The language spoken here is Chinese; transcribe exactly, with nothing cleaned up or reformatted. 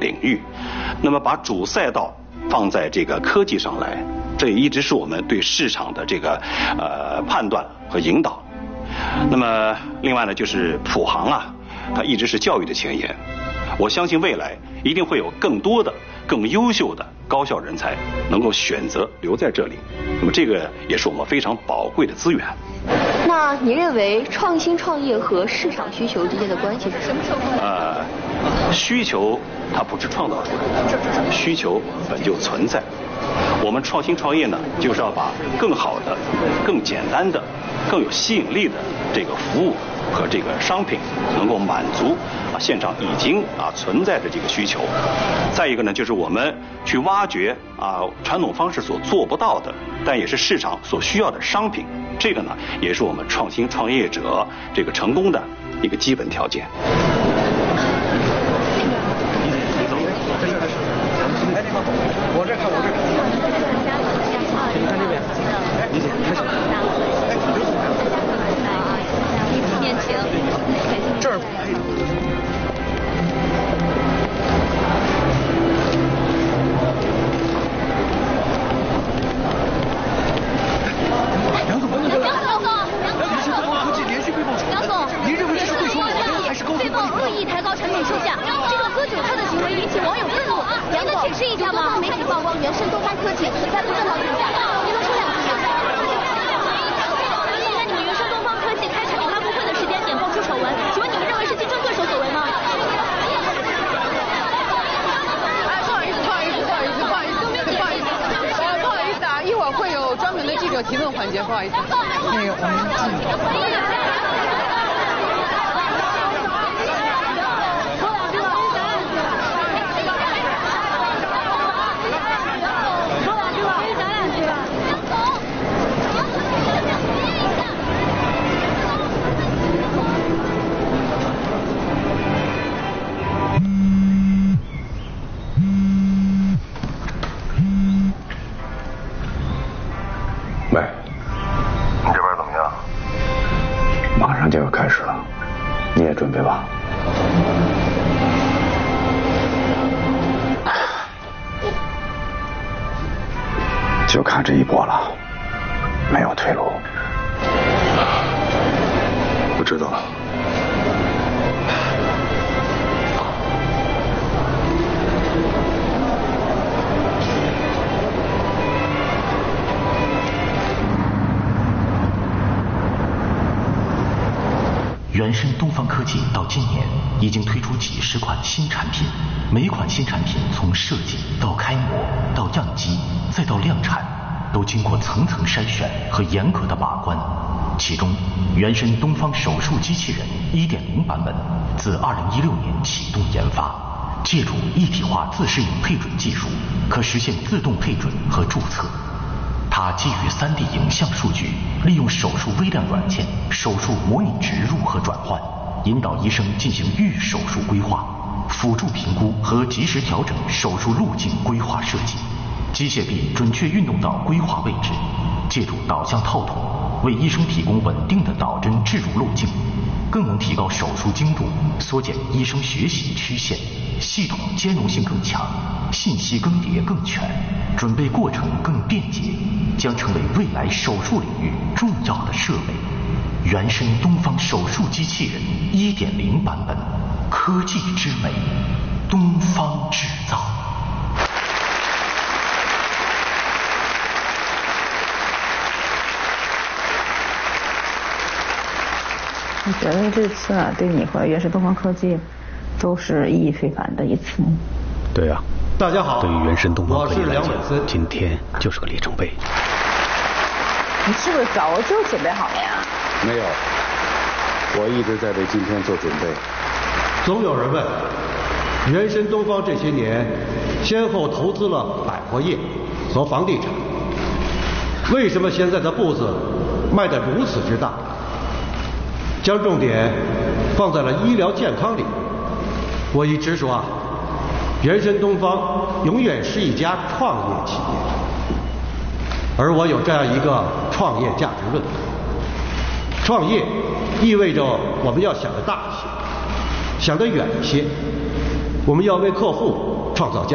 领域。那么把主赛道放在这个科技上来，这也一直是我们对市场的这个呃判断和引导。那么另外呢，就是普航啊，它一直是教育的前沿。我相信未来一定会有更多的、更优秀的高校人才能够选择留在这里。那么这个也是我们非常宝贵的资源。 那你认为创新创业和市场需求之间的关系是什么？ 呃，需求它不是创造出来的，需求本就存在。我们创新创业呢，就是要把更好的、更简单的、更有吸引力的这个服务和这个商品，能够满足啊现场已经啊存在的这个需求。再一个呢，就是我们去挖掘啊传统方式所做不到的，但也是市场所需要的商品。这个呢，也是我们创新创业者这个成功的一个基本条件。 我这看，我这看，你看这边，哎，李姐，开始。 年轻， 这儿。杨总，杨总，杨总，联世东方科技连续被曝丑闻。杨总，您认为这是对手抹黑还是高层管理？ 恶意抬高产品售价，这种割韭菜的行为引起网友愤怒。您能解释一下吗？媒体曝光元盛东方科技存在不正当竞价，您能说两句吗？现在你们元盛东方科技开产品发布会的时间点爆出丑闻，请问你们认为是竞争对手所为吗？ 哎，不好意思，不好意思，不好意思，不好意思，不好意思，呃，不好意思啊，一会儿会有专门的记者提问环节，不好意思。那个，我们记。 喂， 你这边怎么样？ 马上就要开始了，你也准备吧。就看这一波了，没有退路。 我知道了。 元盛东方科技到今年已经推出几十款新产品，每款新产品从设计到开模到样机再到量产，都经过层层筛选和严格的把关。其中，元盛东方手术机器人 一点零 版本自二零一六年启动研发，借助一体化自适应配准技术，可实现自动配准和注册。它基于 三 D 影像数据，利用手术微量软件，手术模拟植入和转换，引导医生进行预手术规划，辅助评估和及时调整手术路径规划设计。机械臂准确运动到规划位置，借助导向套筒为医生提供稳定的导针置入路径，更能提高手术精度，缩减医生学习曲线，系统兼容性更强，信息更迭更全，准备过程更便捷，将成为未来手术领域重要的设备。元盛东方手术机器人 一点零 版本，科技之美，东方制造。 我觉得这次啊，对你和元盛东方科技都是意义非凡的一次。 对啊， 大家好， 对于元盛东方科技来讲， 我是今天就是个里程碑。 你是不是早就准备好了呀？ 没有，我一直在为今天做准备。 总有人问，元盛东方这些年先后投资了百货业和房地产，为什么现在的步子迈得如此之大？将重点放在了医疗健康里。我一直说啊，元盛东方永远是一家创业企业，而我有这样一个创业价值论：创业意味着我们要想得大一些，想得远一些， 我们要为客户创造价值。